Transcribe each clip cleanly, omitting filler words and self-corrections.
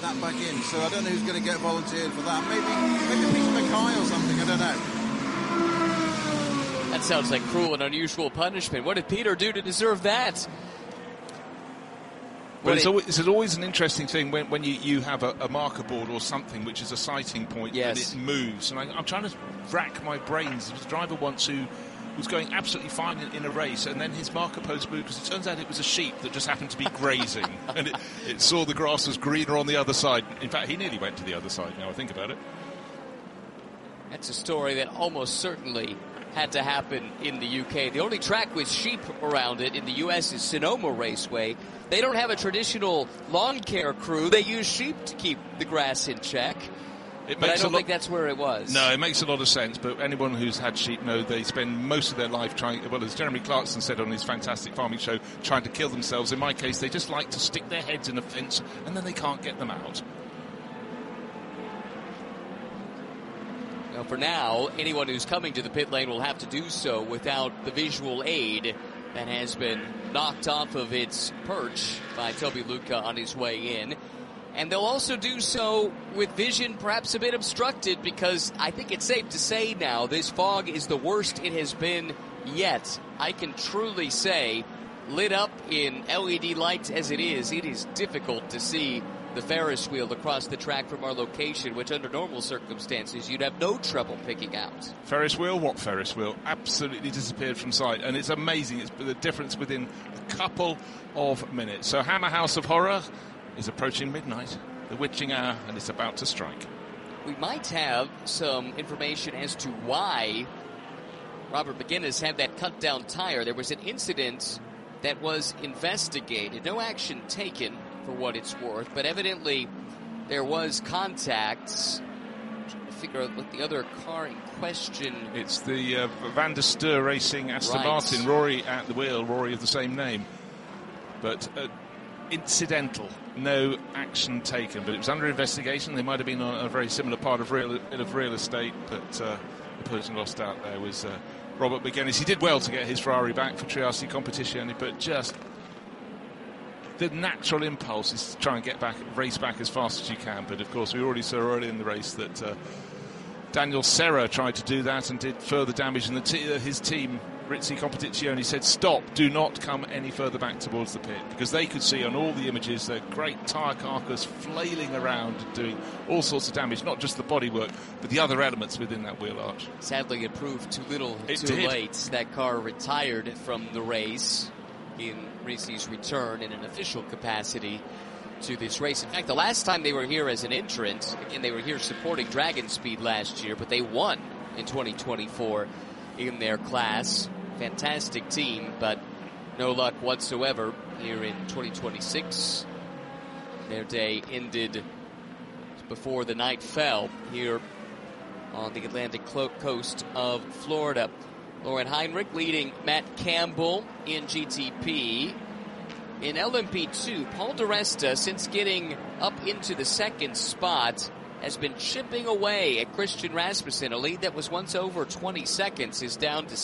that back in. So I don't know who's going to get volunteered for that. Maybe Peter Mackay or something. I don't know. That sounds like cruel and unusual punishment. What did Peter do to deserve that? But it's always an interesting thing when you have a marker board or something which is a sighting point and it moves. And I'm trying to rack my brains. There was a driver once who was going absolutely fine in a race, and then his marker post moved because it turns out it was a sheep that just happened to be grazing. And it saw the grass was greener on the other side. In fact, he nearly went to the other side, now I think about it. That's a story that almost certainly had to happen in the UK. The only track with sheep around it in the US is Sonoma Raceway. They don't have a traditional lawn care crew. They use sheep to keep the grass in check. But I don't think that's where it was. No, it makes a lot of sense, but anyone who's had sheep know they spend most of their life trying, well, as Jeremy Clarkson said on his fantastic farming show, trying to kill themselves. In my case, they just like to stick their heads in a fence and then they can't get them out. Well, for now, anyone who's coming to the pit lane will have to do so without the visual aid that has been knocked off of its perch by Toby Luca on his way in. And they'll also do so with vision perhaps a bit obstructed, because I think it's safe to say now this fog is the worst it has been yet. I can truly say, lit up in LED lights as it is difficult to see the Ferris wheel across the track from our location, which under normal circumstances you'd have no trouble picking out. Ferris wheel? What Ferris wheel? Absolutely disappeared from sight, and it's amazing. It's the difference within a couple of minutes. So Hammer House of Horror is approaching midnight, the witching hour, and it's about to strike. We might have some information as to why Robert McGuinness had that cut-down tire. There was an incident that was investigated. No action taken, for what it's worth, but evidently there was contact. I'm trying to figure out what the other car in question. It's the Van der Steur Racing Aston Martin. Rory at the wheel, Rory of the same name. But incidental, no action taken. But it was under investigation. They might have been on a very similar part of real estate, but the person lost out there was Robert McGuinness. He did well to get his Ferrari back for Triassic Competition, but just the natural impulse is to try and race back as fast as you can. But of course, we already saw early in the race that Daniel Serra tried to do that and did further damage. And his team, Rizzi Competizione, said, stop, do not come any further back towards the pit. Because they could see on all the images the great tyre carcass flailing around, doing all sorts of damage, not just the bodywork, but the other elements within that wheel arch. Sadly, it proved too little, too late. That car retired from the race in Rizzi's return in an official capacity to this race. In fact, the last time they were here as an entrant, again, they were here supporting Dragon Speed last year, but they won in 2024 in their class. Fantastic team, but no luck whatsoever here in 2026. Their day ended before the night fell here on the Atlantic coast of Florida. Lauren Heinrich leading Matt Campbell in GTP. In LMP2, Paul di Resta, since getting up into the second spot, has been chipping away at Christian Rasmussen. A lead that was once over 20 seconds is down to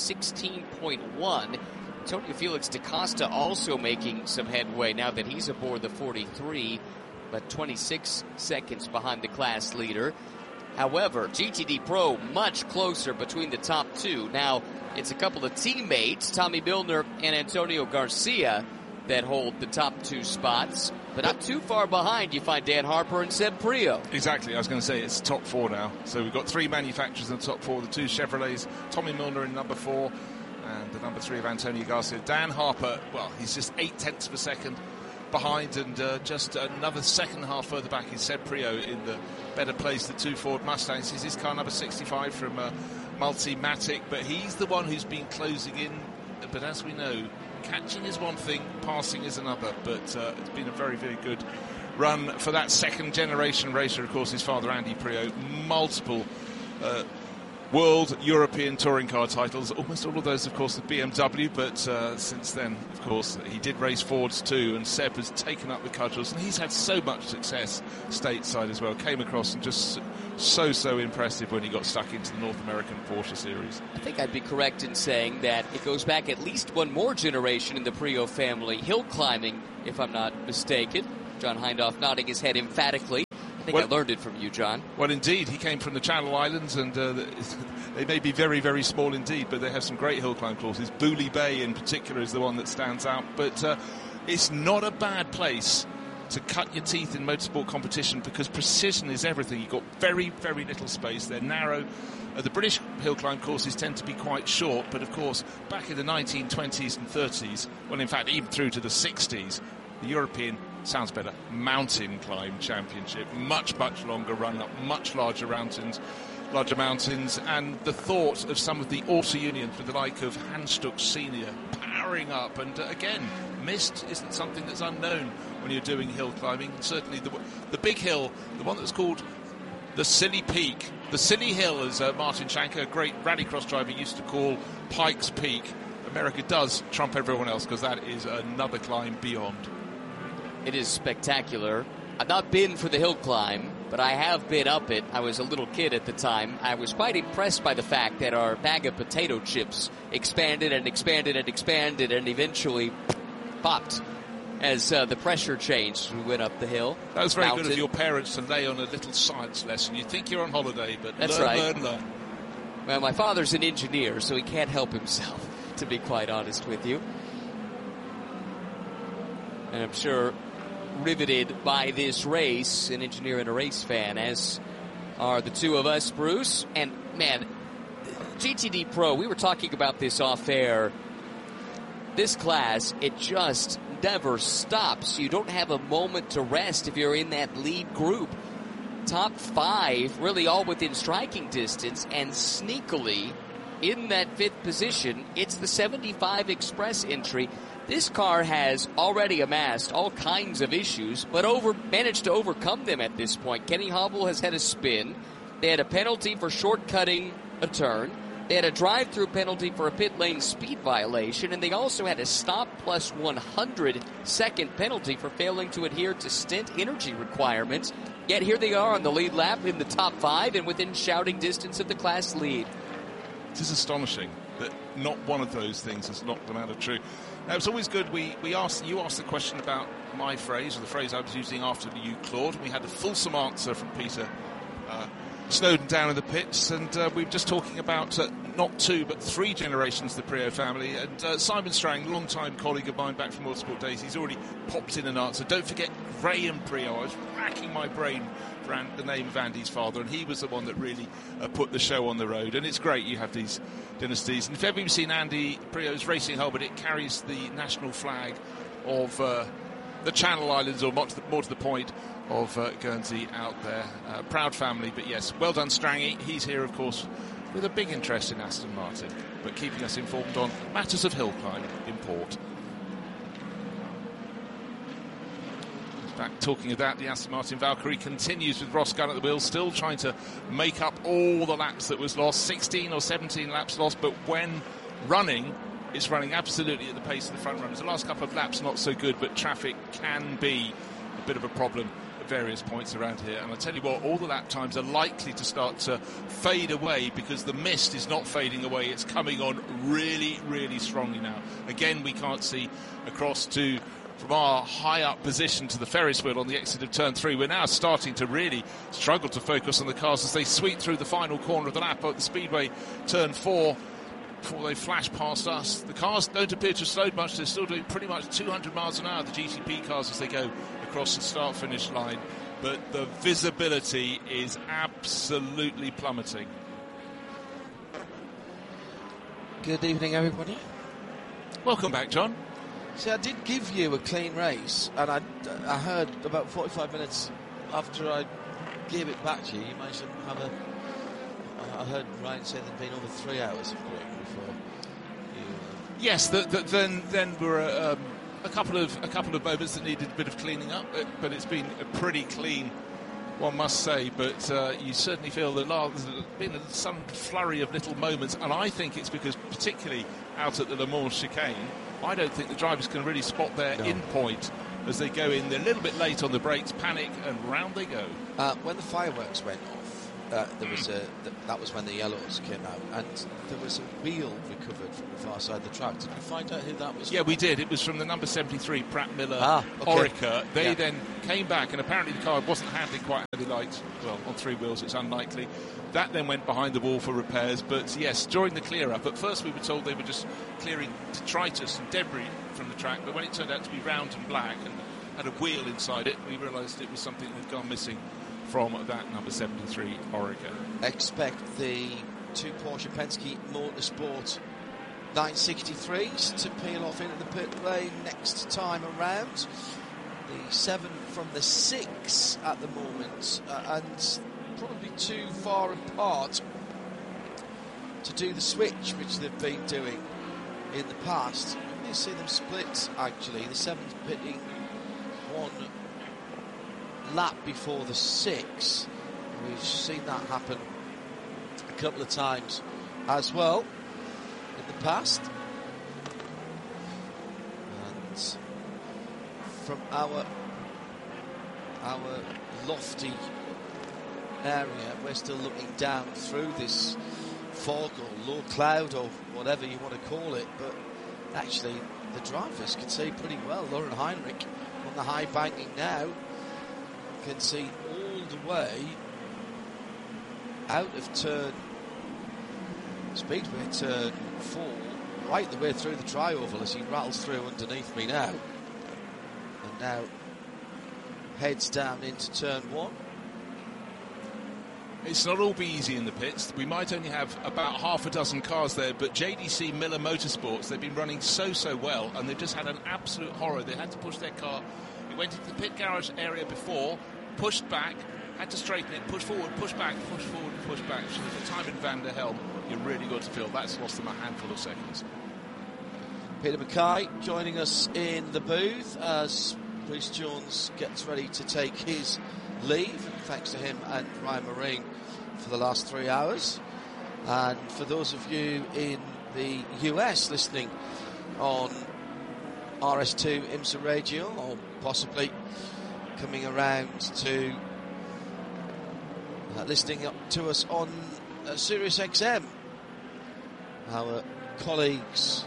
16.1. Antonio Felix da Costa also making some headway now that he's aboard the 43, but 26 seconds behind the class leader. However, GTD Pro much closer between the top two. Now, it's a couple of teammates, Tommy Milner and Antonio Garcia, that hold the top two spots. But not too far behind, you find Dan Harper and Seb Priaulx. Exactly, I was going to say it's top four now. So we've got three manufacturers in the top four, the two Chevrolets, Tommy Milner in number 4, and the number 3 of Antonio Garcia. Dan Harper, well, he's just 8/10 of a second behind, and just another second and a half further back is Seb Priaulx in the better place, the 2 Ford Mustangs. He's his car number 65 from Multimatic, but he's the one who's been closing in. But as we know, catching is one thing, passing is another. But it's been a very, very good run for that second generation racer. Of course, his father, Andy Priaulx, multiple world, European touring car titles, almost all of those, of course, with BMW, but since then, of course, he did race Fords too, and Seb has taken up the cudgels, and he's had so much success stateside as well. Came across and just so impressive when he got stuck into the North American Porsche series. I think I'd be correct in saying that it goes back at least one more generation in the Priaulx family, hill climbing, if I'm not mistaken. John Hindhaugh nodding his head emphatically think I learned it from you, John. Well, indeed. He came from the Channel Islands, and they may be very, very small indeed, but they have some great hill climb courses. Booley Bay, in particular, is the one that stands out. But it's not a bad place to cut your teeth in motorsport competition because precision is everything. You've got very, very little space. They're narrow. The British hill climb courses tend to be quite short, but of course, back in the 1920s and 30s, well, in fact, even through to the 60s, the European, sounds better, mountain climb championship, much, much longer run up, much larger mountains, and the thought of some of the auto unions with the like of Hanstuck Senior powering up, and again, mist isn't something that's unknown when you're doing hill climbing. Certainly the big hill, the one that's called the Silly Peak, the Silly Hill, as Martin Shanker, a great rallycross driver, used to call Pikes Peak. America does trump everyone else because that is another climb beyond. It is spectacular. I've not been for the hill climb, but I have been up it. I was a little kid at the time. I was quite impressed by the fact that our bag of potato chips expanded and expanded and expanded and eventually popped as the pressure changed. We went up the hill. That was very good of your parents to lay on a little science lesson. You think you're on holiday, but that's learn, right. learn. Well, my father's an engineer, so he can't help himself, to be quite honest with you. And I'm sure riveted by this race, an engineer and a race fan, as are the two of us, Bruce. And, man, GTD Pro, we were talking about this off air. This class, it just never stops. You don't have a moment to rest if you're in that lead group. Top 5, really all within striking distance, and sneakily in that 5th position, it's the 75 Express entry. This car has already amassed all kinds of issues, but managed to overcome them at this point. Kenny Hobble has had a spin. They had a penalty for shortcutting a turn. They had a drive-through penalty for a pit lane speed violation, and they also had a stop plus 100-second penalty for failing to adhere to stint energy requirements. Yet here they are on the lead lap in the top 5 and within shouting distance of the class lead. It is astonishing that not one of those things has knocked them out of true. Now, it's always good. You asked the question about my phrase, or the phrase I was using after you, Claude, and we had a fulsome answer from Peter Snowden down in the pits, and we were just talking about not 2 but 3 generations of the Priaulx family, and Simon Strang, long-time colleague of mine back from Motorsport days, he's already popped in an answer. Don't forget Graham Priaulx. I was racking my brain for the name of Andy's father, and he was the one that really put the show on the road, and it's great you have these dynasties. And if ever you've seen Andy Priaulx's racing helmet, it carries the national flag of the Channel Islands, or more to the point, of Guernsey out there. Proud family, but yes, well done Strangy. He's here, of course, with a big interest in Aston Martin, but keeping us informed on matters of hill climb in port. Back talking of that, the Aston Martin Valkyrie continues with Ross Gunn at the wheel, still trying to make up all the laps that was lost. 16 or 17 laps lost, but when running, it's running absolutely at the pace of the front runners. The last couple of laps not so good, but traffic can be a bit of a problem at various points around here. And I tell you what, all the lap times are likely to start to fade away because the mist is not fading away. It's coming on really, really strongly now. Again, we can't see across from our high up position to the Ferris wheel on the exit of turn 3. We're now starting to really struggle to focus on the cars as they sweep through the final corner of the lap at the Speedway turn 4 before they flash past us. The cars don't appear to have slowed much. They're still doing pretty much 200 miles an hour, the GTP cars, as they go across the start-finish line. But the visibility is absolutely plummeting. Good evening, everybody. Welcome back, John. See, I did give you a clean race, and I heard about 45 minutes after I gave it back to you, you managed to have I heard Ryan say there'd been over 3 hours of work before you... Yes, then were a couple of moments that needed a bit of cleaning up, but it's been a pretty clean, one must say. But you certainly feel that there's been some flurry of little moments, and I think it's because, particularly out at the Le Mans chicane, I don't think the drivers can really spot their in point as they go in. They're a little bit late on the brakes, panic, and round they go. When the fireworks went off, that was when the yellows came out, and there was a wheel recovered from the far side of the track. Did we find out who that was? Yeah, we did. It was from the number 73, Pratt Miller okay. Orica. They then came back, and apparently the car wasn't handling quite how they liked. Well, on three wheels, it's unlikely. That then went behind the wall for repairs. But yes, during the clear-up, at first we were told they were just clearing detritus and debris from the track, but when it turned out to be round and black and had a wheel inside it, we realised it was something that had gone missing from that number 73 Orica. Expect the two Porsche Penske Motorsport 963s to peel off into the pit lane next time around. The 7 from the 6 at the moment, and probably too far apart to do the switch, which they've been doing in the past. You see them split, actually. The 7's pitting one lap before the 6. We've seen that happen a couple of times as well in the past. And from our lofty area, we're still looking down through this fog or low cloud or whatever you want to call it, but actually the drivers can see pretty well. Lauren Heinrich on the high banking now can see all the way out of turn Speedway turn 4, right the way through the tri-oval as he rattles through underneath me now, and now heads down into turn 1. It's not all be easy in the pits. We might only have about half a dozen cars there, but JDC Miller Motorsports, they've been running so well, and they've just had an absolute horror. They had to push their car. It went into the pit garage area before, pushed back, had to straighten it, push forward, push back, push forward, push back. So the time in Van der Helm, you really got to feel that's lost them a handful of seconds. Peter Mackay joining us in the booth as Bruce Jones gets ready to take his leave. Thanks to him and Ryan Marine for the last 3 hours. And for those of you in the US listening on RS2 IMSA Radio, or possibly coming around to listening to us on Sirius XM, our colleagues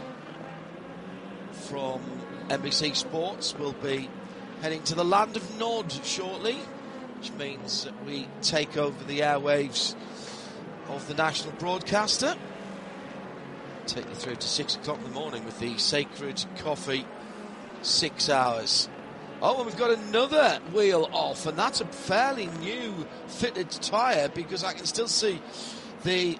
from NBC Sports will be heading to the land of Nod shortly, which means that we take over the airwaves of the national broadcaster. Take you through to 6 o'clock in the morning with the Sacred Coffee 6 hours. Oh, and we've got another wheel off, and that's a fairly new fitted tyre, because I can still see the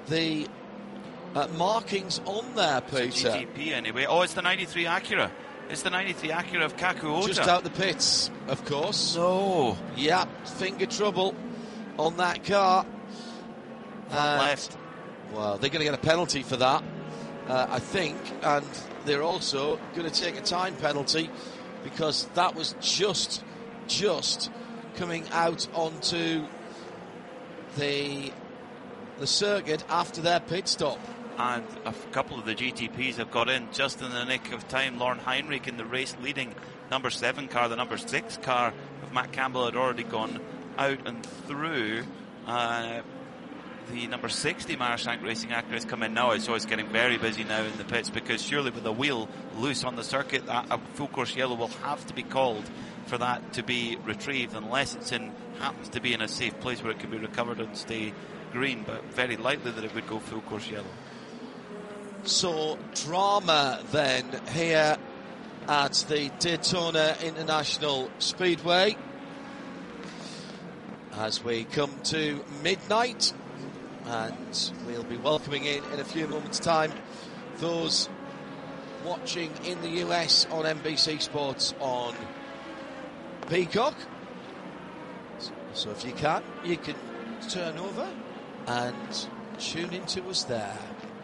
markings on there, Peter. It's a GTP anyway. Oh, it's the 93 Acura. It's the 93 Acura of Kaku Ota. Just out the pits, of course. No. Yeah, finger trouble on that car. Left. Well, they're going to get a penalty for that, I think, and they're also going to take a time penalty, because that was just coming out onto the circuit after their pit stop. And a couple of the GTPs have got in just in the nick of time. Lauren Heinrich in the race leading number 7 car. The number 6 car of Matt Campbell had already gone out and through. The number 60 Marashank Racing Acura has come in now, so it's getting very busy now in the pits, because surely with a wheel loose on the circuit, a full course yellow will have to be called for that to be retrieved, unless it's happens to be in a safe place where it can be recovered and stay green, but very likely that it would go full course yellow. So drama then here at the Daytona International Speedway as we come to midnight, and we'll be welcoming in a few moments' time those watching in the US on NBC Sports on Peacock. So if you can turn over and tune into us there.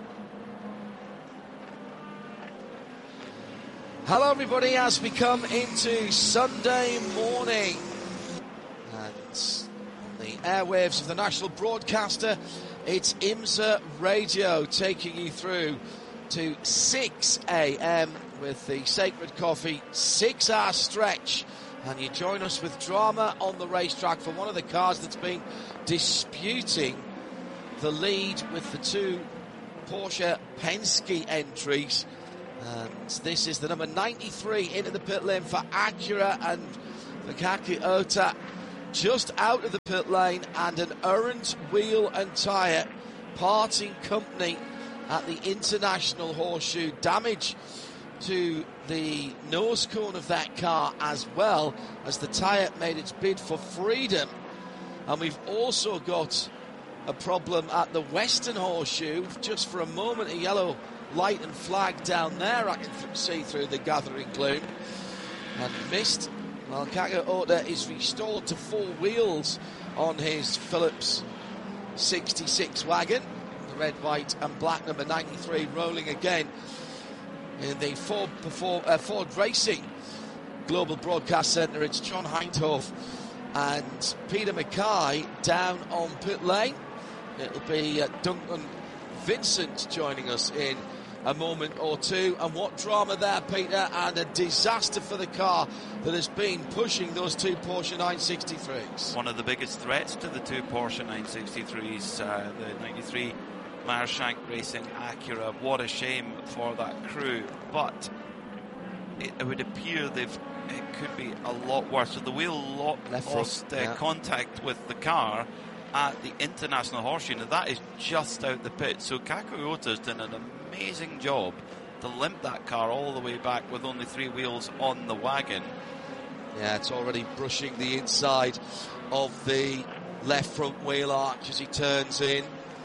Hello everybody, as we come into Sunday morning, and on the airwaves of the national broadcaster, it's IMSA Radio taking you through to 6 a.m. with the Sacred Coffee 6-hour stretch And you join us with drama on the racetrack for one of the cars that's been disputing the lead with the two Porsche Penske entries. And this is the number 93 into the pit lane for Acura, and Takaki Ota just out of the pit lane, and an errant wheel and tyre parting company at the International Horseshoe. Damage to the nose cone of that car, as well as the tyre made its bid for freedom. And we've also got a problem at the Western Horseshoe. Just for a moment, a yellow light and flag down there. I can see through the gathering gloom. And missed. Well, Takaki Ota is restored to four wheels on his Phillips 66 wagon. The red, white and black number 93 rolling again in the Ford Racing Global Broadcast Centre. It's John Hindhaugh and Peter Mackay down on pit lane. It'll be Duncan Vincent joining us in a moment or two. And what drama there, Peter, and a disaster for the car that has been pushing those two Porsche 963s. One of the biggest threats to the two Porsche 963s, the 93 Meyershank Racing Acura. What a shame for that crew, but it would appear it could be a lot worse. So the wheel lost contact with the car at the International Horseshoe, and that is just out the pit. So Takaki Ota's done an amazing job to limp that car all the way back with only three wheels on the wagon. Yeah, it's already brushing the inside of the left front wheel arch as he turns in.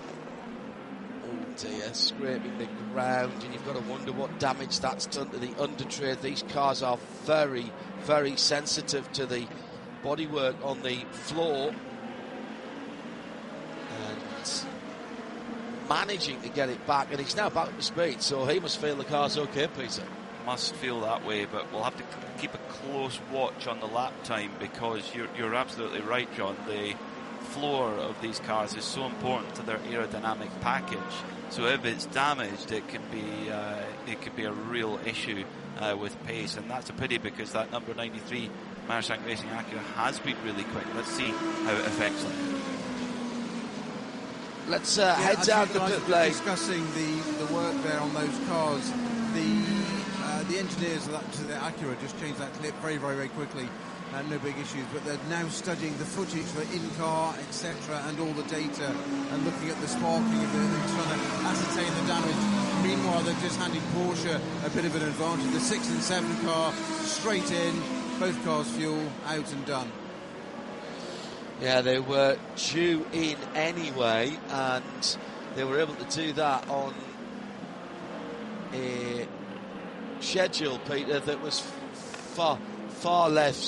Oh dear, scraping the ground, and you've got to wonder what damage that's done to the undertray. These cars are very, very sensitive to the bodywork on the floor. And managing to get it back, and he's now back up to speed, so he must feel the car's okay, Peter. Must feel that way, but we'll have to keep a close watch on the lap time, because you're absolutely right, John. The floor of these cars is so important to their aerodynamic package. So if it's damaged, it can be a real issue with pace, and that's a pity, because that number 93 Meyershank Racing Acura has been really quick. Let's see how it affects them. Let's head down the pit lane. Discussing the work there on those cars. The engineers of the Acura just changed that clip very, very, very quickly. No big issues, but they're now studying the footage for in-car, etc., and all the data, and looking at the sparking and trying to ascertain the damage. Meanwhile, they've just handed Porsche a bit of an advantage. The 6 and 7 car straight in, both cars fuel, out and done. Yeah, they were due in anyway, and they were able to do that on a schedule, Peter, that was far less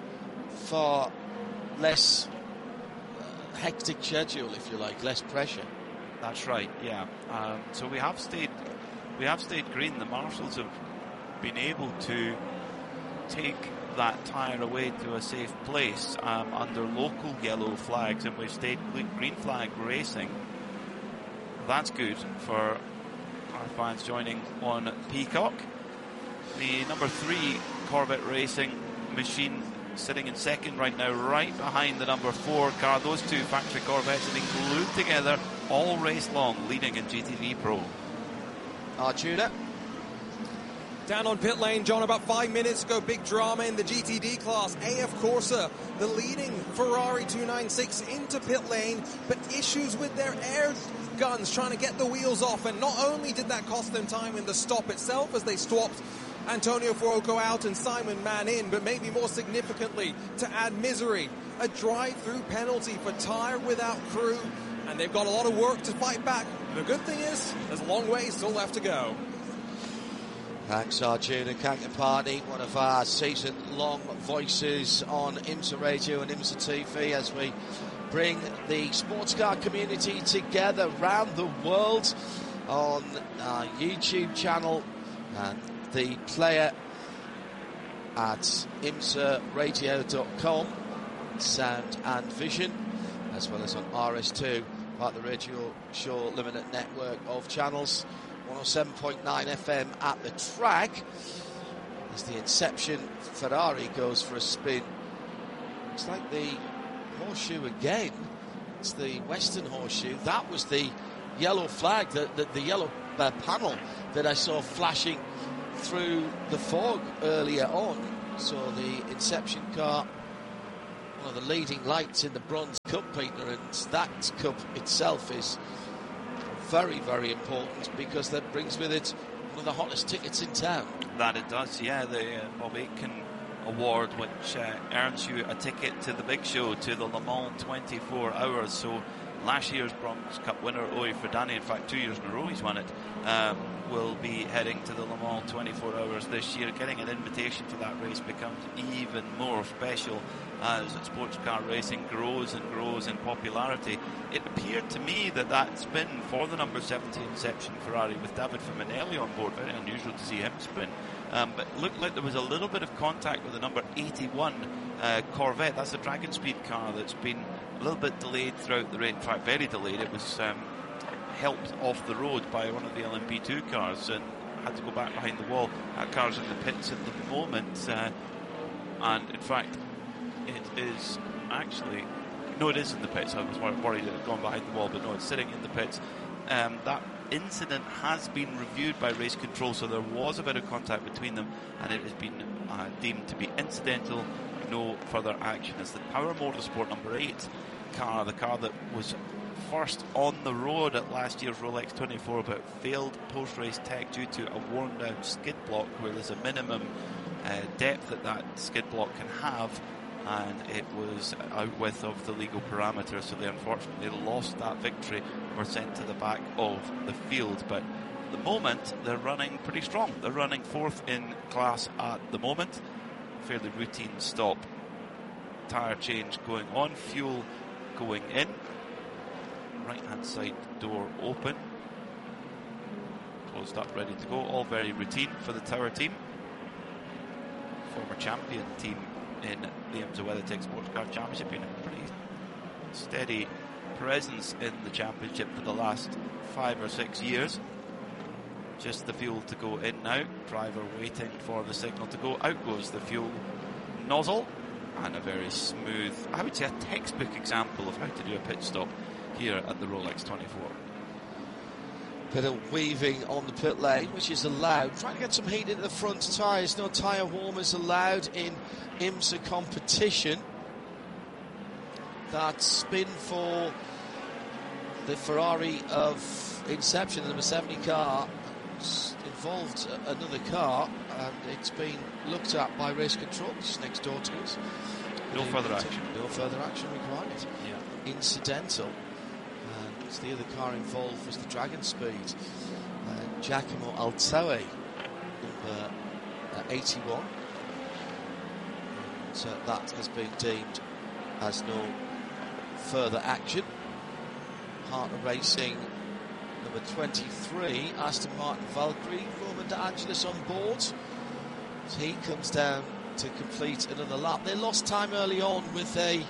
hectic schedule, if you like, less pressure. That's right, yeah. So we have stayed green. The marshals have been able to take that tyre away to a safe place under local yellow flags, and we've stayed green flag racing. That's good for our fans joining on Peacock. The number 3 Corvette Racing machine sitting in second right now, right behind the number 4 car. Those two factory Corvettes have been glued together all race long, leading in GTD Pro. Arjuna. Down on pit lane, John, about 5 minutes ago, big drama in the GTD class. AF Corsa, the leading Ferrari 296 into pit lane, but issues with their air guns trying to get the wheels off, and not only did that cost them time in the stop itself as they swapped Antonio Fuoco out and Simon Mann in, but maybe more significantly, to add misery, a drive-through penalty for tyre without crew, and they've got a lot of work to fight back. The good thing is, there's a long way still left to go. Thanks, Arjuna Kankapani, one of our season-long voices on IMSA Radio and IMSA TV, as we bring the sports car community together around the world on our YouTube channel and the player at imsaradio.com, sound and vision, as well as on RS2, part of the Radio Show Limited network of channels. 107.9 FM at the track. As the Inception Ferrari goes for a spin. It's like the horseshoe again. It's the Western horseshoe. That was the yellow flag, the yellow panel that I saw flashing through the fog earlier on. So the Inception car, one of the leading lights in the Bronze Cup, Peter, and that cup itself is very, very important because that brings with it one of the hottest tickets in town. That it does, yeah. The Bob Aitken Award, which earns you a ticket to the big show, to the Le Mans 24 Hours. So last year's Bronze Cup winner, Oi Ferdani, in fact 2 years in a row he's won it, will be heading to the Le Mans 24 Hours this year. Getting an invitation to that race becomes even more special as sports car racing grows and grows in popularity. It appeared to me that spin for the number 70 Inception Ferrari with David Faminelli on board, very unusual to see him spin, but it looked like there was a little bit of contact with the number 81 Corvette. That's the Dragon Speed car that's been a little bit delayed throughout the race. In fact, very delayed. It was helped off the road by one of the LMP2 cars and had to go back behind the wall. That car's in the pits at the moment, and in fact it is actually, no, it is in the pits. I was worried it had gone behind the wall, but no, it's sitting in the pits. That incident has been reviewed by race control, so there was a bit of contact between them, and it has been deemed to be incidental. No further action. As the Power Motorsport number 8 car, the car that was first on the road at last year's Rolex 24 but failed post-race tech due to a worn down skid block, where there's a minimum depth that skid block can have, and it was out width of the legal parameters, so they unfortunately lost that victory, were sent to the back of the field. But at the moment they're running pretty strong. They're running 4th in class at the moment. Fairly routine stop, tyre change going on, fuel going in, right hand side door open, closed up, ready to go. All very routine for the Tower team, former champion team in the IMSA WeatherTech Sports Car Championship, been a pretty steady presence in the championship for the last 5 or 6 years. Just the fuel to go in now, driver waiting for the signal to go. Out goes the fuel nozzle, and a very smooth, I would say a textbook example of how to do a pit stop here at the Rolex 24. Bit of weaving on the pit lane, which is allowed. Trying to get some heat into the front tyres. No tyre warmers allowed in IMSA competition. That spin for the Ferrari of Inception, the number 70 car, involved another car, and it's been looked at by race control, which is next door to us. No further action. No further action required. Yeah. Incidental. And the other car involved was the Dragon Speed. Giacomo Altoe, number 81. So that has been deemed as no further action. Partner Racing number 23, Aston Martin Valkyrie, Roman De Angelis on board. As he comes down to complete another lap. They lost time early on with a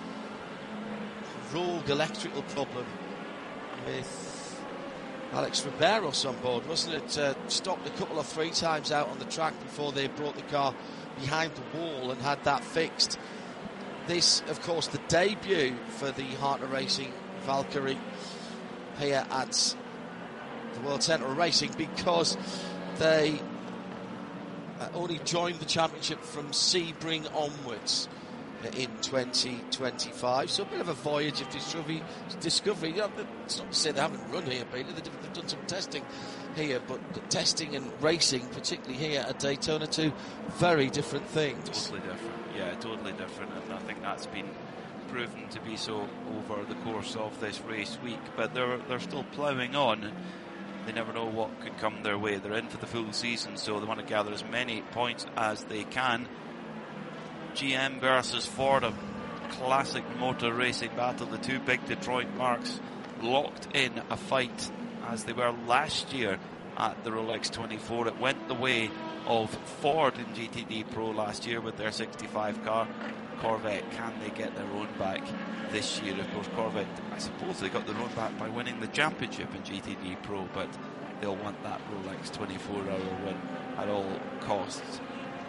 rogue electrical problem with Alex Riberos on board, wasn't it? Stopped a couple of 3 times out on the track before they brought the car behind the wall and had that fixed. This, of course, the debut for the Hartner Racing Valkyrie here at the World Centre of Racing, because they only joined the championship from Sebring onwards in 2025. So a bit of a voyage of discovery. You know, it's not to say they haven't run here, Peter. They've done some testing here, but the testing and racing, particularly here at Daytona, two very different things. Totally different. Yeah, totally different. And I think that's been proven to be so over the course of this race week. But they're still ploughing on. They never know what could come their way. They're in for the full season, so they want to gather as many points as they can. GM versus Ford, a classic motor racing battle. The two big Detroit marques locked in a fight as they were last year at the Rolex 24. It went the way of Ford in GTD Pro last year with their 65 car. Corvette, can they get their own back this year? Of course, Corvette, I suppose they got their own back by winning the championship in GTD Pro, but they'll want that Rolex 24-hour win at all costs.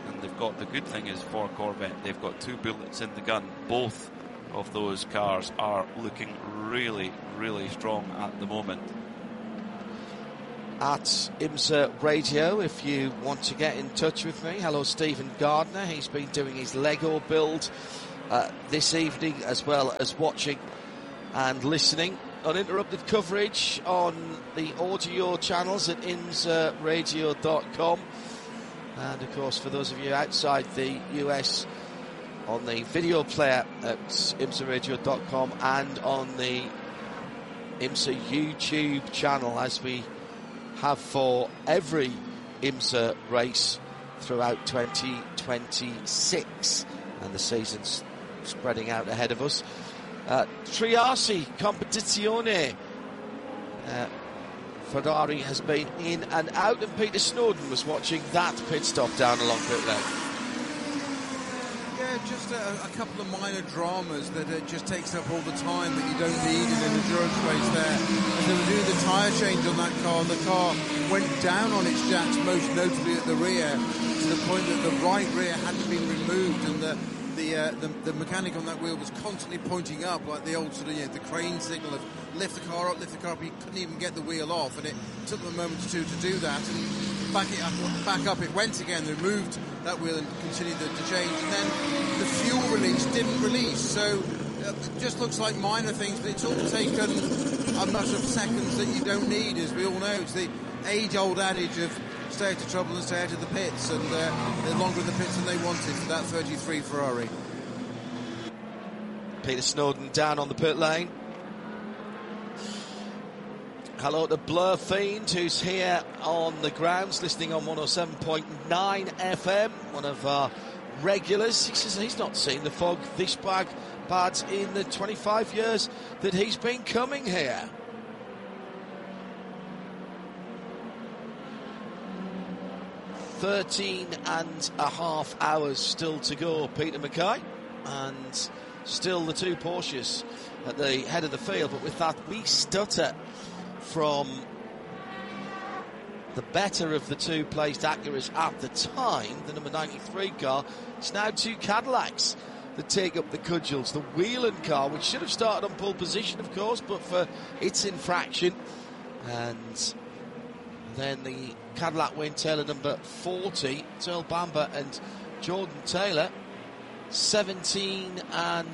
And they've got, the good thing is for Corvette, they've got 2 bullets in the gun. Both of those cars are looking really, really strong at the moment. At IMSA Radio, if you want to get in touch with me. Hello, Stephen Gardner. He's been doing his Lego build this evening, as well as watching and listening. Uninterrupted coverage on the audio channels at imsaradio.com. And, of course, for those of you outside the US, on the video player at imsaradio.com and on the IMSA YouTube channel, as we have for every IMSA race throughout 2026, and the season's spreading out ahead of us. Triarsi Competizione. Ferrari has been in and out, and Peter Snowden was watching that pit stop down along pit lane. Yeah, just a couple of minor dramas that just takes up all the time that you don't need in an endurance race there. As they were doing the tyre change on that car, and the car went down on its jacks, most notably at the rear, to the point that the right rear hadn't been removed, and the mechanic on that wheel was constantly pointing up, like the old sort of, the crane signal of lift the car up. He couldn't even get the wheel off, and it took them a moment or two to do that, and back up it went again. They removed that wheel and continued the change, and then the fuel release didn't release, so it just looks like minor things, but it's all taken a matter of seconds that you don't need. As we all know, it's the age-old adage of stay out of trouble and stay out of the pits, and they're longer in the pits than they wanted for that 33 Ferrari. Peter Snowden down on the pit lane. Hello to Blur Fiend, who's here on the grounds, listening on 107.9 FM, one of our regulars. He says he's not seen the fog this bad in the 25 years that he's been coming here. .5 hours still to go, Peter Mackay, and still the 2 Porsches at the head of the field, but with that wee stutter from the better of the 2 placed Acuras at the time, the number 93 car. It's now 2 Cadillacs that take up the cudgels. The Whelan car, which should have started on pole position, of course, but for its infraction. And then the Cadillac Wayne-Taylor number 40, Earl Bamber and Jordan Taylor, 17 and...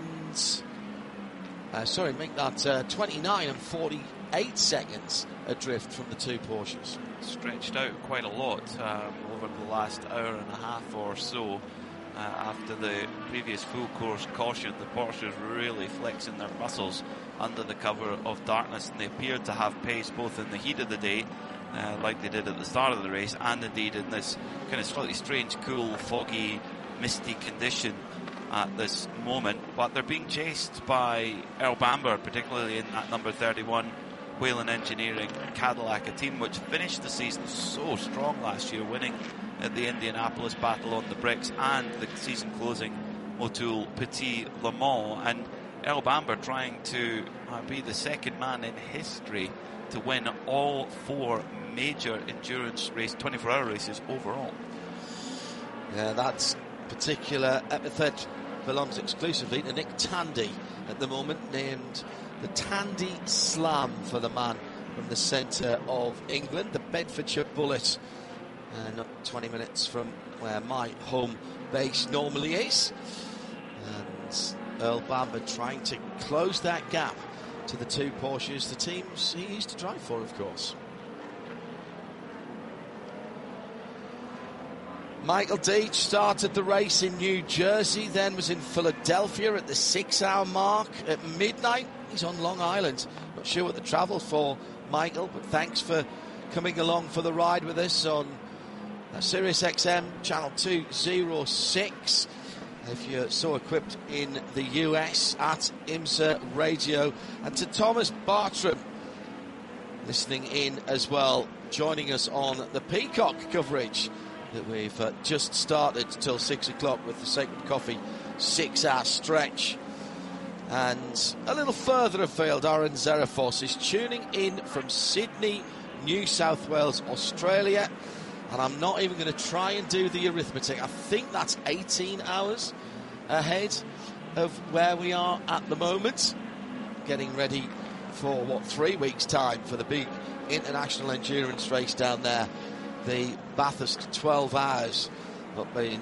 29 and 48 seconds adrift from the 2 Porsches. Stretched out quite a lot over the last hour and a half or so. After the previous full course caution, the Porsches really flexing their muscles under the cover of darkness, and they appeared to have pace both in the heat of the day, like they did at the start of the race, and indeed in this kind of slightly strange, cool, foggy, misty condition at this moment. But they're being chased by Earl Bamber, particularly in that number 31 Whelen Engineering Cadillac, a team which finished the season so strong last year, winning at the Indianapolis Battle on the Bricks and the season closing Motul Petit Le Mans. And Earl Bamber trying to be the second man in history to win all 4 major endurance race 24-hour races overall. Yeah, that particular epithet belongs exclusively to Nick Tandy at the moment, named the Tandy Slam for the man from the centre of England, the Bedfordshire Bullet, not 20 minutes from where my home base normally is. And Earl Bamber trying to close that gap to the 2 Porsches, the teams he used to drive for, of course. Michael Deitch started the race in New Jersey, then was in Philadelphia at the 6-hour mark. At midnight, he's on Long Island. Not sure what the travel for, Michael, but thanks for coming along for the ride with us on Sirius XM channel 206. If you're so equipped in the US, at IMSA Radio. And to Thomas Bartram, listening in as well, joining us on the Peacock coverage that we've just started till 6 o'clock with the Sacred Coffee 6-hour stretch. And a little further afield, Aaron Zerafos is tuning in from Sydney, New South Wales, Australia. And I'm not even going to try and do the arithmetic. I think that's 18 hours ahead of where we are at the moment. Getting ready for, 3 weeks' time for the big international endurance race down there. The Bathurst 12 hours up in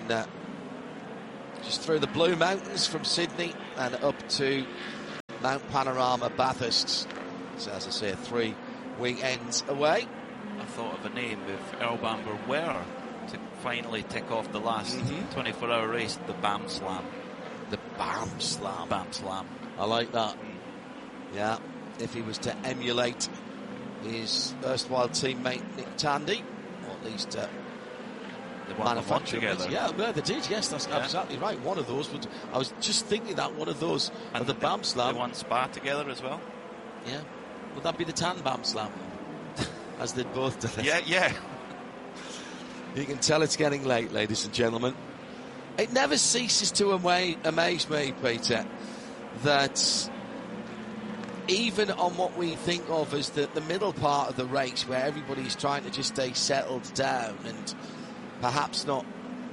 just through the Blue Mountains from Sydney and up to Mount Panorama, Bathurst. So as I say, 3 weekends away. I thought of a name if Earl Bamber were to finally tick off the last 24-hour race, the BAM Slam. The BAM Slam. BAM Slam. I like that. Yeah, if he was to emulate his erstwhile teammate Nick Tandy, or at least they won together. Yeah, well, they did. Yes, that's exactly right. One of those would. I was just thinking that one of those of the BAM Slam. They won Spa together as well. Yeah, would that be the Tan BAM Slam? As they both did. Yeah. You can tell it's getting late, ladies and gentlemen. It never ceases to amaze me, Peter, that even on what we think of as the middle part of the race, where everybody's trying to just stay settled down and perhaps not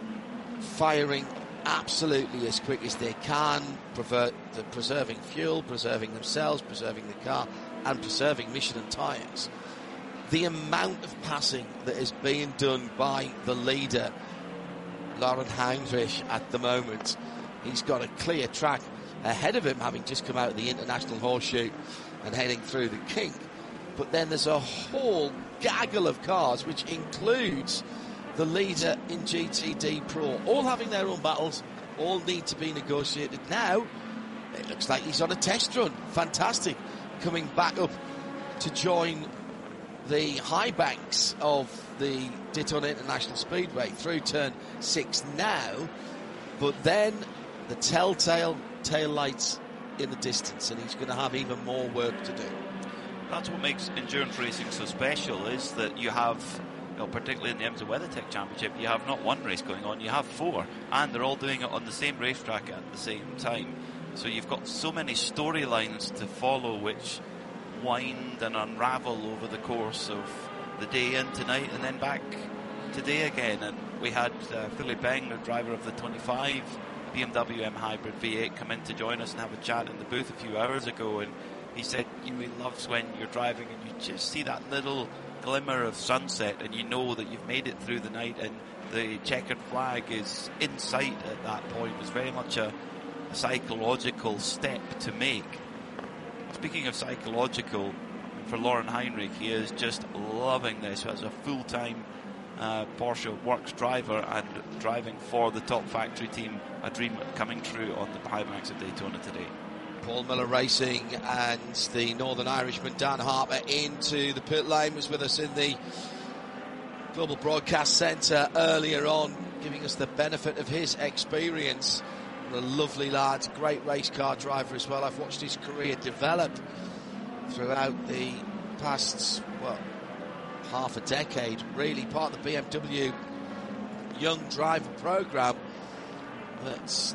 firing absolutely as quick as they can, preserving fuel, preserving themselves, preserving the car, and preserving Michelin tyres. The amount of passing that is being done by the leader, Laurent Heinrich, at the moment. He's got a clear track ahead of him, having just come out of the International Horseshoe and heading through the kink. But then there's a whole gaggle of cars, which includes the leader in GTD Pro, all having their own battles, all need to be negotiated. Now, it looks like he's on a test run. Fantastic. Coming back up to join the high banks of the Daytona International Speedway through turn 6 now, but then the telltale tail lights in the distance, and he's going to have even more work to do. That's what makes endurance racing so special, is that you have, particularly in the IMSA WeatherTech Championship, you have not one race going on, you have 4, and they're all doing it on the same racetrack at the same time. So you've got so many storylines to follow, which wind and unravel over the course of the day and tonight, and then back today again. And we had Philippe Eng, the driver of the 25 BMW M Hybrid V8, come in to join us and have a chat in the booth a few hours ago, and he said, he loves when you're driving and you just see that little glimmer of sunset and you know that you've made it through the night and the checkered flag is in sight at that point. It was very much a psychological step to make. Speaking of psychological, for Laurent Heinrich, he is just loving this as a full-time Porsche Works driver and driving for the top factory team, a dream coming true on the high banks of Daytona today. Paul Miller Racing and the Northern Irishman Dan Harper into the pit lane, was with us in the Global Broadcast Centre earlier on, giving us the benefit of his experience. A lovely lad, great race car driver as well. I've watched his career develop throughout the past, half a decade, really, part of the BMW Young Driver Programme that's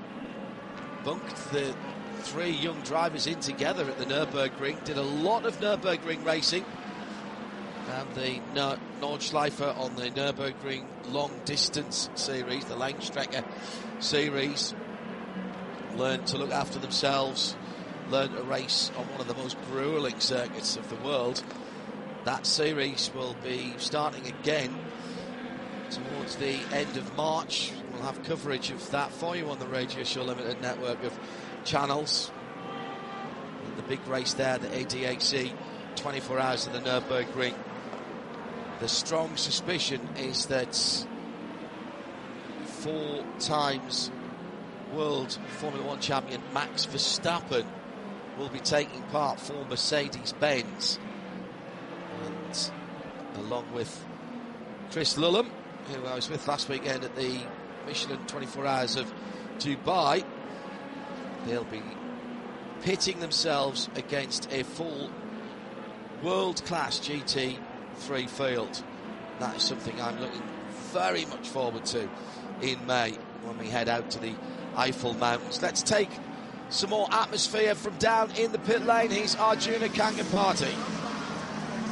bunked the 3 young drivers in together at the Nürburgring. Did a lot of Nürburgring racing and the Nordschleife on the Nürburgring long distance series, the Langstrecke series. Learned to look after themselves, learned to race on one of the most grueling circuits of the world. That series will be starting again towards the end of March. We'll have coverage of that for you on the Radio Show Limited network of channels. And the big race there, the ADAC, 24 hours of the Nürburgring. The strong suspicion is that 4 times World Formula 1 champion Max Verstappen will be taking part for Mercedes-Benz. And along with Chris Lullum, who I was with last weekend at the Michelin 24 Hours of Dubai, they'll be pitting themselves against a full world-class GT3 field. That is something I'm looking very much forward to in May when we head out to the Eiffel Mountains. Let's take some more atmosphere from down in the pit lane. Here's Arjuna Kangampati.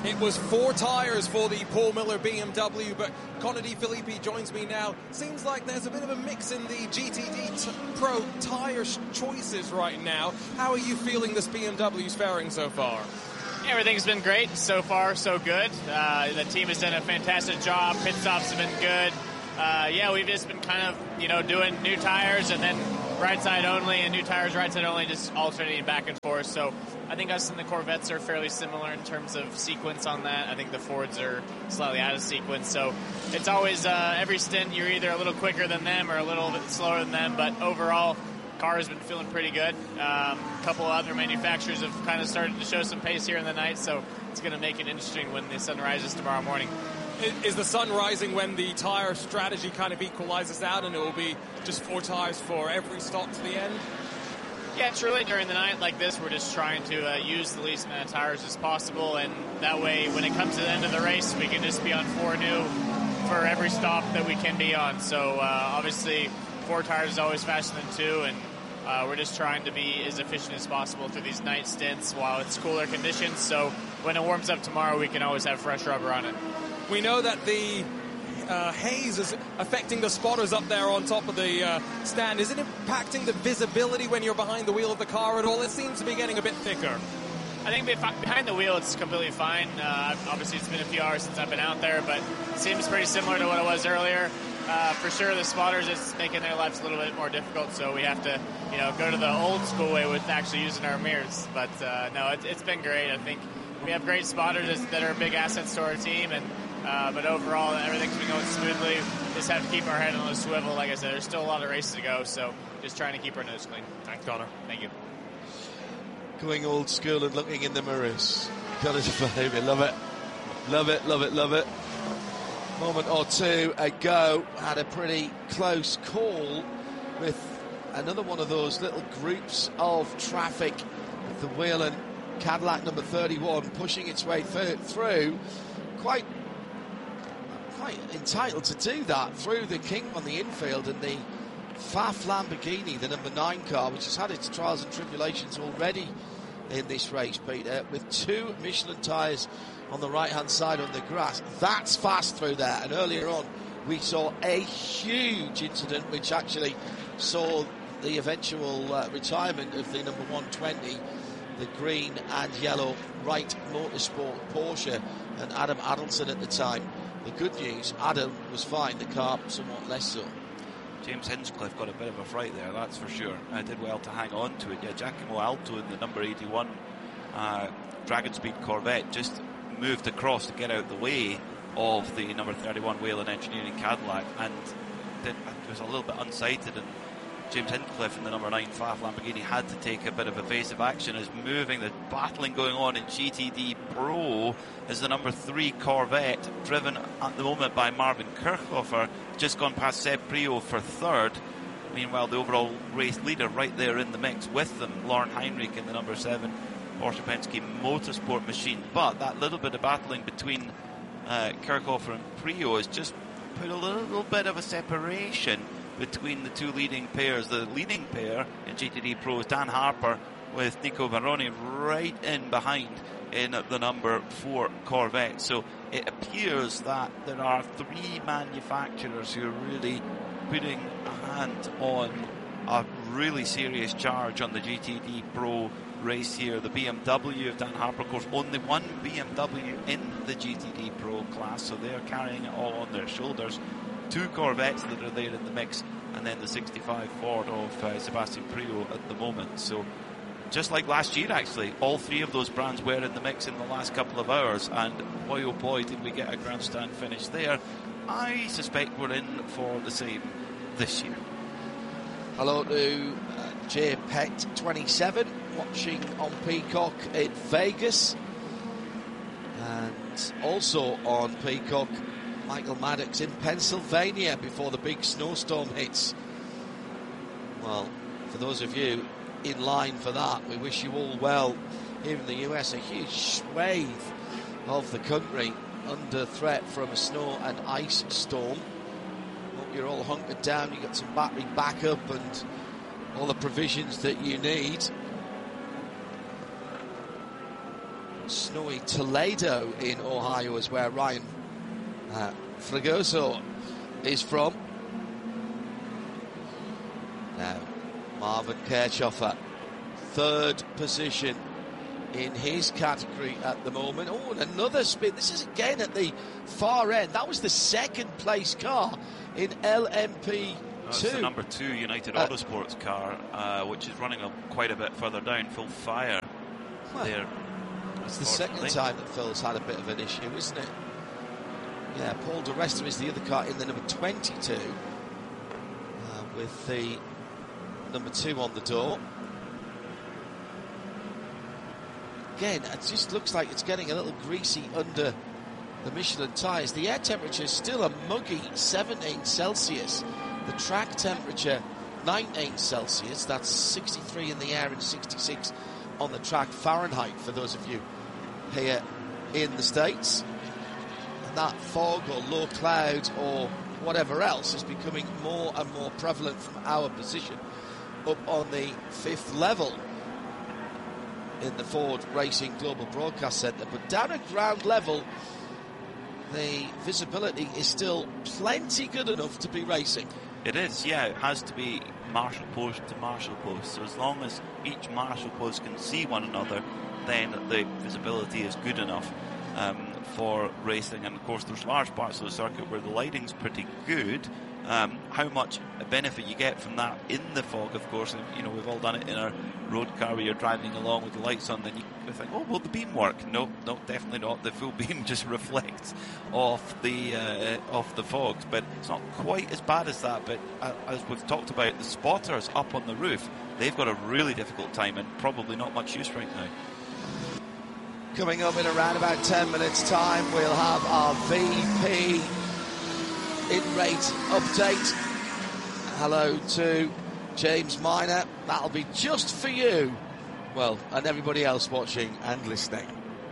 It was 4 tyres for the Paul Miller BMW, but Connor De Filippi joins me now. Seems like there's a bit of a mix in the GTD Pro tyre choices right now. How are you feeling this BMW's faring so far? Everything's been great. So far, so good. The team has done a fantastic job. Pit stops have been good. We've just been kind of, doing new tires and then right side only and new tires right side only, just alternating back and forth. So I think us and the Corvettes are fairly similar in terms of sequence on that. I think the Fords are slightly out of sequence. So it's always every stint you're either a little quicker than them or a little bit slower than them. But overall, car has been feeling pretty good. A couple of other manufacturers have kind of started to show some pace here in the night. So it's going to make it interesting when the sun rises tomorrow morning. Is the sun rising when the tyre strategy kind of equalizes out and it will be just 4 tyres for every stop to the end? Yeah, truly during the night like this, we're just trying to use the least amount of tires as possible, and that way when it comes to the end of the race, we can just be on 4 new for every stop that we can be on. So obviously 4 tires is always faster than 2, and we're just trying to be as efficient as possible through these night stints while it's cooler conditions, so when it warms up tomorrow, we can always have fresh rubber on it. We know that the haze is affecting the spotters up there on top of the stand. Is it impacting the visibility when you're behind the wheel of the car at all? It seems to be getting a bit thicker. I think behind the wheel it's completely fine. Obviously it's been a few hours since I've been out there, but it seems pretty similar to what it was earlier. For sure the spotters, it's making their lives a little bit more difficult, so we have to go to the old school way with actually using our mirrors. But no, it's been great. I think we have great spotters that are big assets to our team, and but overall, everything's been going smoothly. Just have to keep our head on the swivel. Like I said, there's still a lot of races to go, so just trying to keep our nose clean. Thanks, Connor. Thank you. Going old school and looking in the mirrors. Connor De Filippi, love it. Love it, love it, love it. Moment or two ago, had a pretty close call with another one of those little groups of traffic with the Whelen Cadillac number 31 pushing its way through. Quite entitled to do that through the king on the infield, and the Pfaff Lamborghini, the number 9 car, which has had its trials and tribulations already in this race, Peter, with 2 Michelin tyres on the right-hand side on the grass. That's fast through there, and earlier on we saw a huge incident which actually saw the eventual retirement of the number 120, the green and yellow Wright Motorsport Porsche, and Adam Adelson at the time. The good news, Adam was fine, the car somewhat less so. James Hinchcliffe got a bit of a fright there, that's for sure. Did well to hang on to it. Yeah, Giacomo Alto in the number 81 Dragon Speed Corvette just moved across to get out the way of the number 31 Whelen Engineering Cadillac, and it was a little bit unsighted, and James Hinchcliffe in the number 9 Pfaff Lamborghini had to take a bit of evasive action as the battling going on in GTD Pro as the number 3 Corvette, driven at the moment by Marvin Kirchhofer, just gone past Seb Prio for 3rd. Meanwhile, the overall race leader right there in the mix with them, Lauren Heinrich in the number 7 Porsche Penske Motorsport machine. But that little bit of battling between Kirchhofer and Prio has just put a little bit of a separation between the 2 leading pairs. The leading pair in GTD Pro is Dan Harper with Nico Varrone right in behind in the number 4 Corvette. So it appears that there are 3 manufacturers who are really putting a hand on a really serious charge on the GTD Pro race here. The BMW of Dan Harper, of course, only one BMW in the GTD Pro class, so they're carrying it all on their shoulders. 2 Corvettes that are there in the mix, and then the 65 Ford of Sebastian Prio at the moment. So just like last year, actually, all 3 of those brands were in the mix in the last couple of hours, and boy oh boy did we get a grandstand finish there. I suspect we're in for the same this year. Hello to J Pet 27 watching on Peacock in Vegas, and also on Peacock Michael Maddox in Pennsylvania before the big snowstorm hits. Well, for those of you in line for that, we wish you all well. Here in the US, a huge swathe of the country under threat from a snow and ice storm. Hope you're all hunkered down, you got some battery backup and all the provisions that you need. snowy Toledo in Ohio is where Ryan Fregoso is from. Now, Marvin Kirchhoffer, third position in his category at the moment. Oh, and another spin. This is again at the far end. That was the second place car in LMP2. That's the number 2 United Autosports car, which is running quite a bit further down, full fire there. It's the second time that Phil's had a bit of an issue, isn't it? Yeah, Paul di Resta is the other car in the number 22, with the number 2 on the door. Again, it just looks like it's getting a little greasy under the Michelin tyres. The air temperature is still a muggy 17 Celsius. The track temperature 19 Celsius. That's 63 in the air and 66 on the track Fahrenheit for those of you here in the States. And that fog or low cloud or whatever else is becoming more and more prevalent from our position up on the 5th level in the Ford Racing Global Broadcast Centre. But down at ground level, the visibility is still plenty good enough to be racing. It is, yeah. It has to be marshal post to marshal post. So as long as each marshal post can see one another, then the visibility is good enough for racing. And of course, there's large parts of the circuit where the lighting's pretty good. How much benefit you get from that in the fog, of course, you know, we've all done it in our road car where you're driving along with the lights on, then you think, oh, will the beam work? No, definitely not. The full beam just reflects off the fogs, but it's not quite as bad as that. But as we've talked about, the spotters up on the roof, they've got a really difficult time and probably not much use right now. Coming up in around about 10 minutes time, we'll have our VP in-rate update. Hello to James Minor. That'll be just for you. Well, and everybody else watching and listening.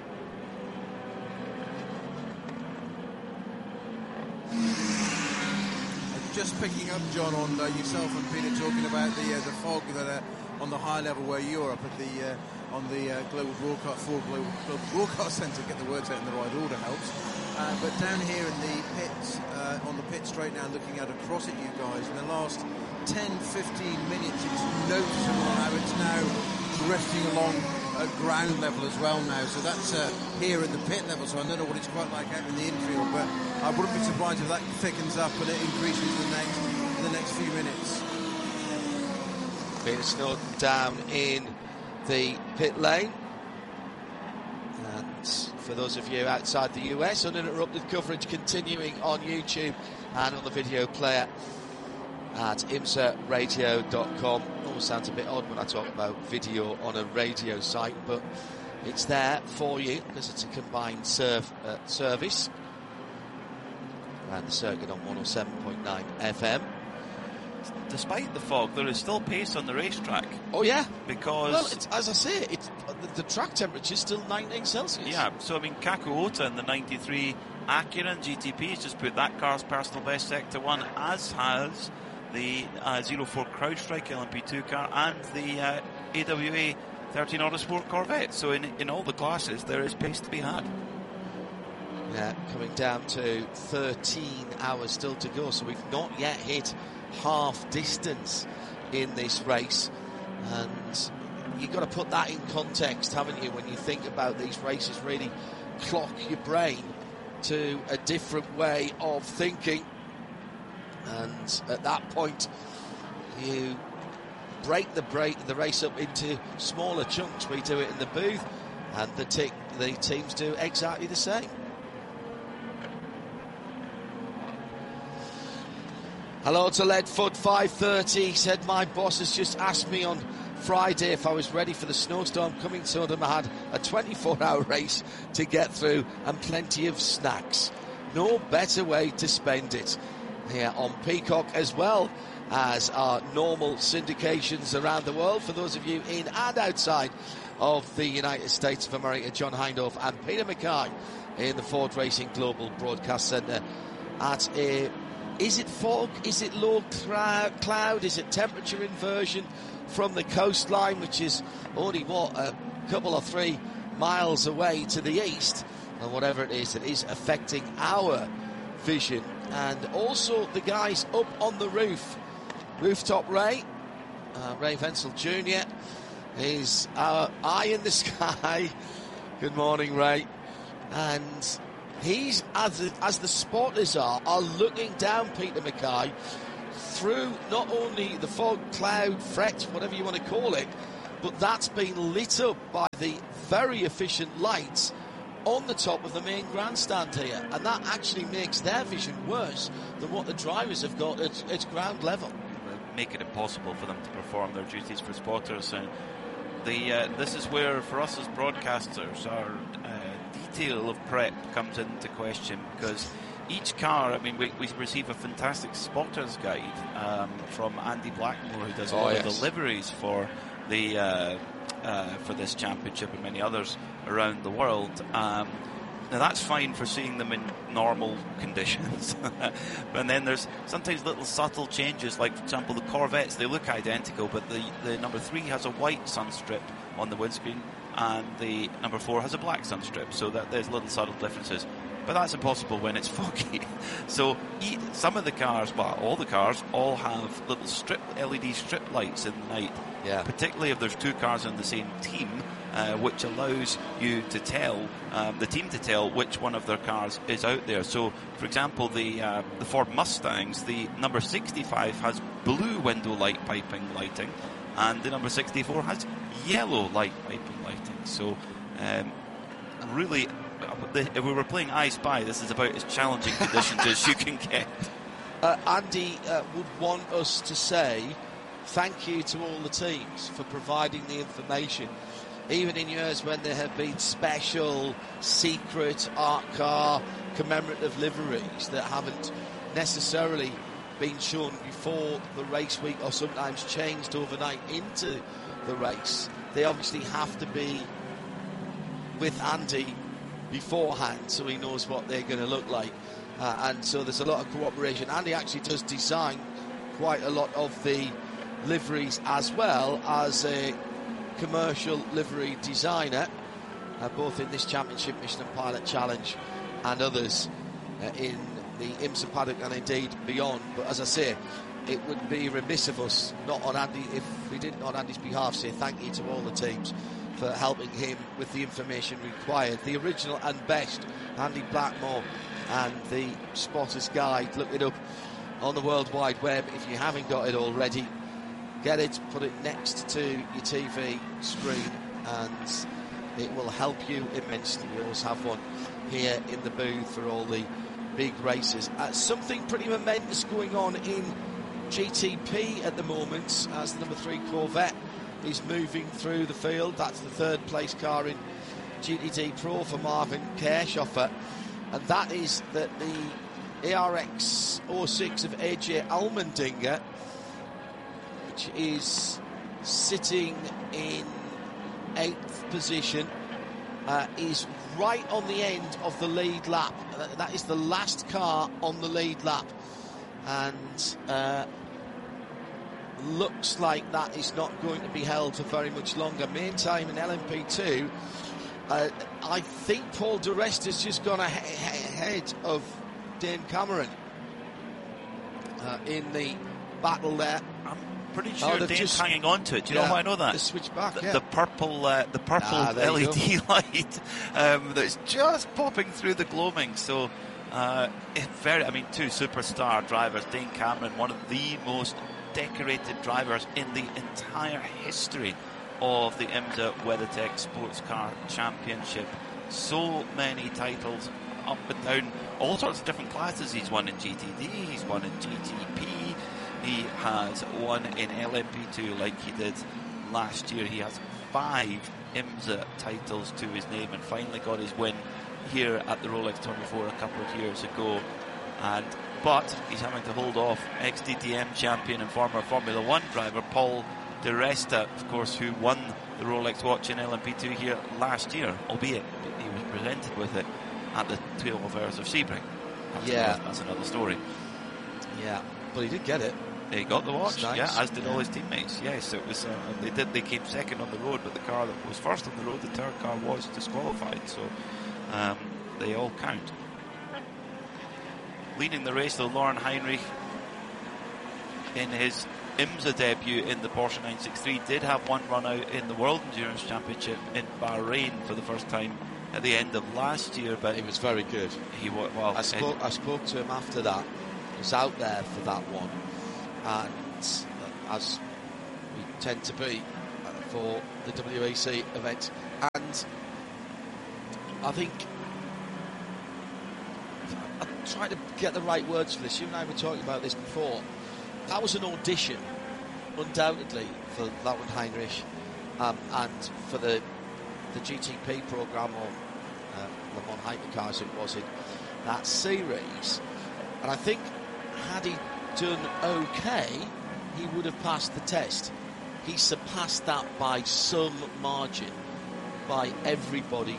Just picking up, John, on yourself and Peter talking about the fog that on the high level where you're up at the on the Global Broadcast Centre. Get the words out in the right order helps. But down here in the pits, on the pit straight now, looking out across at you guys, in the last 10-15 minutes, it's noticeable how it's now drifting along at ground level as well now. So that's here at the pit level, so I don't know what it's quite like out in the infield, but I wouldn't be surprised if that thickens up and it increases in the next few minutes. Peter Snowden down in the pit lane. And for those of you outside the US, uninterrupted coverage continuing on YouTube and on the video player at imsaradio.com. Always sounds a bit odd when I talk about video on a radio site, but it's there for you because it's a combined service. Around the circuit on 107.9 FM. Despite the fog, there is still pace on the racetrack. Oh, yeah. Because... Well, as I say, the track temperature is still 19 Celsius. Yeah, so, I mean, Kaku Ota in the 93 Acura and GTP has just put that car's personal best Sector 1, as has the 04 CrowdStrike LMP2 car and the AWA 13 Autosport Corvette. So in all the classes, there is pace to be had. Yeah, coming down to 13 hours still to go, so we've not yet hit half distance in this race, and you've got to put that in context, haven't you, when you think about these races, really clock your brain to a different way of thinking. And at that point you break the race up into smaller chunks. We do it in the booth, and the teams do exactly the same. Hello to Leadfoot 530. Said my boss has just asked me on Friday if I was ready for the snowstorm coming to them. I had a 24-hour race to get through and plenty of snacks. No better way to spend it. Here on Peacock, as well as our normal syndications around the world. For those of you in and outside of the United States of America, John Hindhaugh and Peter Mackay in the Ford Racing Global Broadcast Centre at a... Is it fog? Is it low cloud? Is it temperature inversion from the coastline, which is only, a couple or 3 miles away to the east, and whatever it is that is affecting our vision. And also the guys up on the rooftop Ray Wenzel Jr. is our eye in the sky. Good morning, Ray. And he's, as the spotters are looking down Peter Mackay through not only the fog, cloud, fret, whatever you want to call it, but that's been lit up by the very efficient lights on the top of the main grandstand here, and that actually makes their vision worse than what the drivers have got at ground level. Make it impossible for them to perform their duties for spotters, and this is where, for us as broadcasters, our detail of prep comes into question, because each car, I mean, we receive a fantastic spotters guide from Andy Blackmore, who does all of the liveries for this championship and many others around the world. Now that's fine for seeing them in normal conditions, and then there's sometimes little subtle changes, like for example the Corvettes, they look identical, but the number 3 has a white sun strip on the windscreen and the number 4 has a black sun strip, so that there's little subtle differences. But that's impossible when it's foggy. So some of the cars, well, all the cars, all have little LED strip lights in the night. Yeah. Particularly if there's 2 cars in the same team, which allows you to tell, the team to tell which one of their cars is out there. So, for example, the Ford Mustangs, the number 65 has blue window light piping lighting, and the number 64 has yellow light piping lighting. So, really, if we were playing I Spy, this is about as challenging conditions as you can get. Andy would want us to say thank you to all the teams for providing the information, even in years when there have been special, secret, art car, commemorative liveries that haven't necessarily been shown before the race week, or sometimes changed overnight into the race. They obviously have to be with Andy beforehand, so he knows what they're going to look like, and so there's a lot of cooperation. Andy actually does design quite a lot of the liveries, as well as a commercial livery designer, both in this championship, Michelin Pilot Challenge, and others in the IMSA paddock and indeed beyond. But as I say, it would be remiss of us not on Andy, if we didn't on Andy's behalf say thank you to all the teams for helping him with the information required. The original and best Andy Blackmore and the Spotter's Guide. Look it up on the World Wide Web if you haven't got it already. Get it, put it next to your TV screen, and it will help you immensely. We always have one here in the booth for all the big races. Something pretty momentous going on in GTP at the moment, as the number 3 Corvette is moving through the field. That's the 3rd place car in GTD Pro for Marvin Kirchhofer, and that is that the ARX 06 of AJ Allmendinger, which is sitting in 8th position, is right on the end of the lead lap. That is the last car on the lead lap, and looks like that is not going to be held for very much longer. Main time in LMP2, I think Paul di Resta's just gone ahead of Dane Cameron in the battle there. I'm pretty sure Dane's hanging on to it. Do you know how I know that? The switch back, the purple LED light that's just popping through the gloaming. So, 2 superstar drivers. Dane Cameron, one of the most decorated drivers in the entire history of the IMSA WeatherTech Sports Car Championship. So many titles up and down, all sorts of different classes. He's won in GTD, he's won in GTP, he has won in LMP2 like he did last year. He has 5 IMSA titles to his name, and finally got his win here at the Rolex 24 a couple of years ago. But he's having to hold off ex-DTM champion and former Formula 1 driver Paul di Resta, of course, who won the Rolex watch in LMP2 here last year, albeit he was presented with it at the 12 Hours of Sebring. That's another story. Yeah, but he did get it. He got the watch, nice. yeah, as did all his teammates. Yes, it was. They came second on the road, but the car that was first on the road, the third car, was disqualified. So they all count. Leading the race, though, Lauren Heinrich, in his IMSA debut in the Porsche 963, did have one run out in the World Endurance Championship in Bahrain for the first time at the end of last year. But he was very good. He was. Well, I spoke to him after that. He was out there for that one, and as we tend to be for the WEC event, and I think I'm trying to get the right words for this. You and I were talking about this before. That was an audition, undoubtedly, for Lauren Heinrich and for the GTP programme, or Le Mans Hypercars it was in that series. And I think had he done okay, he would have passed the test. He surpassed that by some margin, by everybody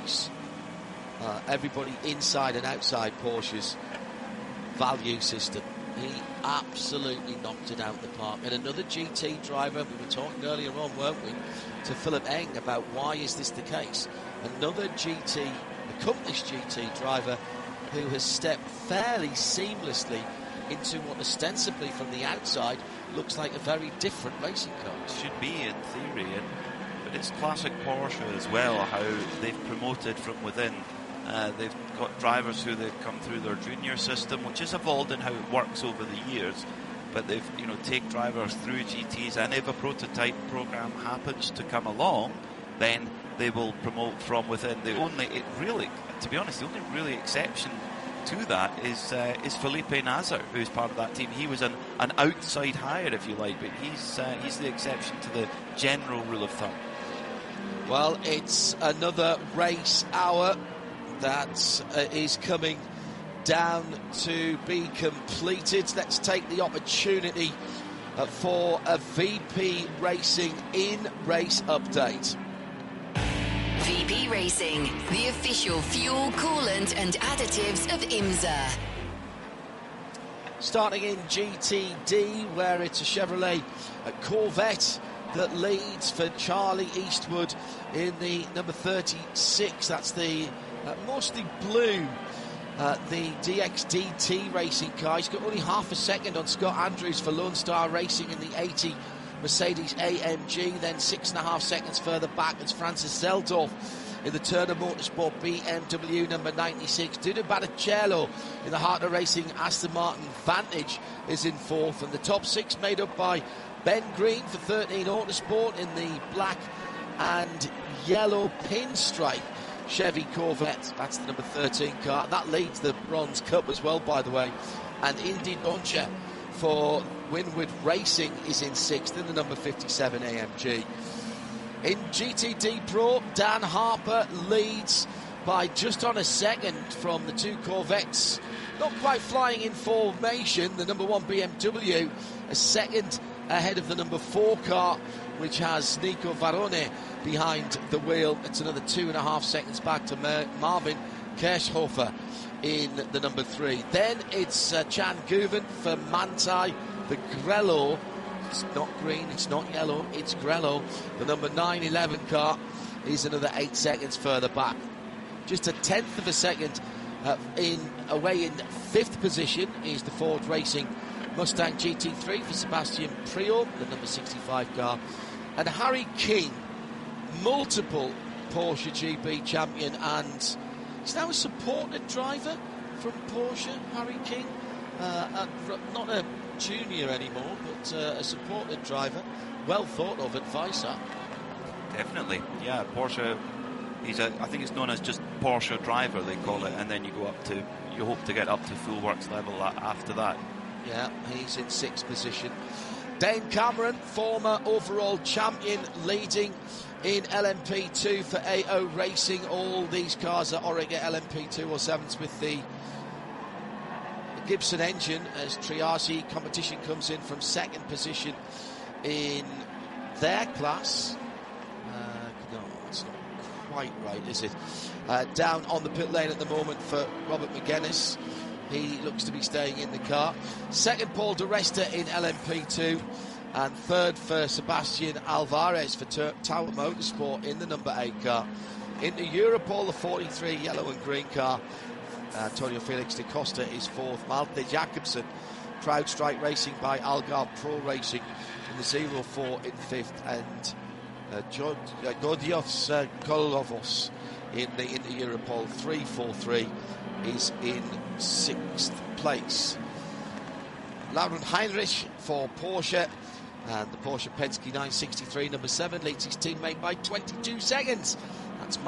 inside and outside Porsche's value system. He absolutely knocked it out of the park. And another GT driver, we were talking earlier on, weren't we, to Philip Eng about why is this the case. Another accomplished GT driver who has stepped fairly seamlessly into what ostensibly from the outside looks like a very different racing car. Should be in theory, but it's classic Porsche as well, how they've promoted from within. They've got drivers who they've come through their junior system, which has evolved in how it works over the years. But they've, take drivers through GTs, and if a prototype program happens to come along, then they will promote from within. To be honest, the only really exception to that is Felipe Nasr, who's part of that team. He was an outside hire, if you like, but he's the exception to the general rule of thumb. Well, it's another race hour that is coming down to be completed. Let's take the opportunity for a VP Racing in-race update. VP Racing, the official fuel, coolant and additives of IMSA. Starting in GTD, where it's a Chevrolet Corvette that leads for Charlie Eastwood in the number 36. That's the mostly blue, the DXDT racing car. He's got only half a second on Scott Andrews for Lone Star Racing in the 80 Mercedes AMG. Then 6.5 seconds further back, it's Francis Zeldorf in the Turner Motorsport BMW number 96. Dudu Baticello in the Hartner Racing Aston Martin Vantage is in fourth, and the top six made up by Ben Green for 13 Autosport in the black and yellow pinstripe Chevy Corvette. That's the number 13 car. That leads the Bronze Cup as well, by the way. And Indy Doncha for Winward Racing is in sixth in the number 57 AMG. In GTD Pro, Dan Harper leads by just on a second from the two Corvettes. Not quite flying in formation. The number one BMW a second ahead of the number 4 car, which has Nico Varone behind the wheel. It's another 2.5 seconds back to Marvin Kirchhofer in the number 3. Then it's Chan Guven for Manthey. The Grello, it's not green, it's not yellow, it's Grello. The number 911 car is another 8 seconds further back. Just a tenth of a second away in 5th position is the Ford Racing Mustang GT3 for Sebastian Priaulx, the number 65 car. And Harry King, multiple Porsche GP champion, and he's now a supported driver from Porsche, Harry King. Not a junior anymore, but a supported driver. Well thought of advice, huh? Definitely, yeah. Porsche, I think it's known as just Porsche driver, they call it, and then you hope to get up to full works level after that. Yeah, he's in 6th position. Dane Cameron, former overall champion, leading in LMP2 for AO Racing. All these cars are Oregon LMP 207s with the Gibson engine, as Triasi competition comes in from 2nd position in their class. No, that's not quite right, is it? Down on the pit lane at the moment for Robert McGuinness. He looks to be staying in the car. Second, Paul Di Resta in LMP2. And third for Sebastian Alvarez for Tower Motorsport in the number 8 car. Into Europol, the 43 yellow and green car. Antonio Felix da Costa is fourth. Malte Jakobsen, CrowdStrike Racing by Algarve Pro Racing in the 04 in fifth. And Gordios Kolovos in the Europol 343 is in sixth place. Lauren Heinrich for Porsche, and the Porsche Penske 963 number 7 leads his teammate by 22 seconds. That's